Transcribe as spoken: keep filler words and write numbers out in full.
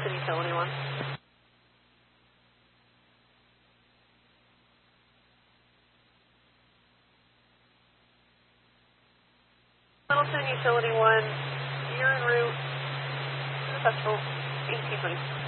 Littleton Utility one. Littleton Utility one, you're en route to the festival, eighteen twenty.